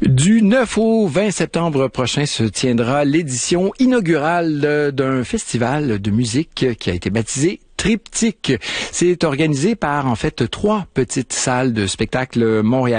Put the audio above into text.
Du 9 au 20 septembre prochain se tiendra l'édition inaugurale d'un festival de musique qui a été baptisé Triptyque. C'est organisé par, en fait, 3 petites salles de spectacle montréalaises